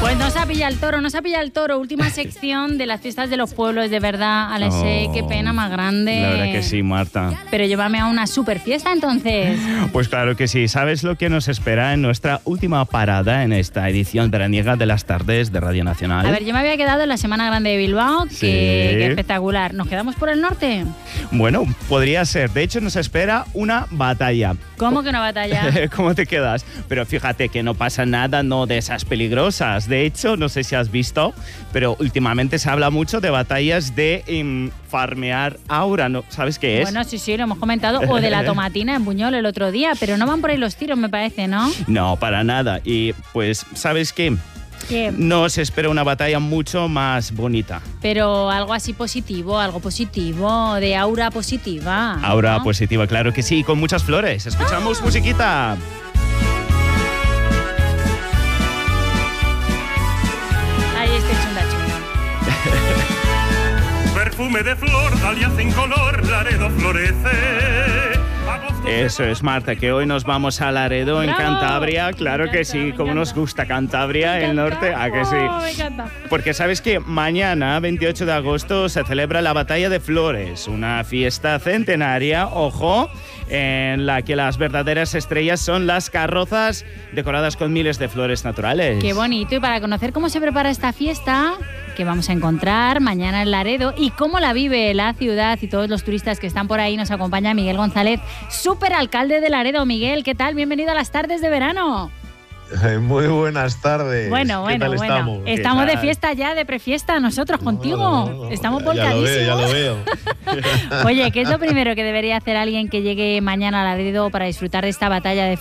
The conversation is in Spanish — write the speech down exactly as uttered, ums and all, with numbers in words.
Pues nos ha pillado el toro, nos ha pillado el toro. Última sección de las fiestas de los pueblos, de verdad, Alexei, Oh, qué pena más grande. La verdad que sí, Marta. Pero llévame a una super fiesta entonces. Pues claro que sí. ¿Sabes lo que nos espera en nuestra última parada en esta edición veraniega de las tardes de Radio Nacional? A ver, yo me había quedado en la Semana Grande de Bilbao, que, Sí. que espectacular. ¿Nos quedamos por el norte? Bueno, podría ser. De hecho, nos espera una batalla. ¿Cómo que una batalla? ¿Cómo te quedas? Pero fíjate que no pasa nada, no de esas peligrosas. De hecho, no sé si has visto, pero últimamente se habla mucho de batallas de um, farmear aura, ¿no? ¿Sabes qué es? Bueno, sí, sí, lo hemos comentado. O de la tomatina en Buñol el otro día, pero no van por ahí los tiros, me parece, ¿no? No, para nada. Y pues, ¿sabes qué? ¿Qué? Nos espera una batalla mucho más bonita. Pero algo así positivo, algo positivo, de aura positiva, ¿no? Aura positiva, claro que sí, con muchas flores. Escuchamos ¡Ah! musiquita. Ahí este chunda chunda. Perfume de flor, dalia sin color, Laredo florece. Eso es, Marta, que hoy nos vamos a Laredo, en ¡Bravo! Cantabria. Claro Me que encanta, sí, me como encanta. nos gusta Cantabria, Me el encanta. norte, ¿a que sí? Oh, me encanta. Porque sabes que mañana, veintiocho de agosto, se celebra la Batalla de Flores, una fiesta centenaria, ojo, en la que las verdaderas estrellas son las carrozas decoradas con miles de flores naturales. Qué bonito. Y para conocer cómo se prepara esta fiesta, que vamos a encontrar mañana en Laredo, y cómo la vive la ciudad y todos los turistas que están por ahí, nos acompaña Miguel González, superalcalde de Laredo. Miguel, ¿qué tal? Bienvenido a las tardes de verano. Muy buenas tardes. Bueno, ¿Qué bueno, tal bueno. estamos? ¿Qué Estamos de tal? fiesta ya, de prefiesta, nosotros contigo. No, no, no. Estamos Ya lo volcadísimos. veo, ya lo veo. Oye, ¿qué es lo primero que debería hacer alguien que llegue mañana a Laredo para disfrutar de esta batalla de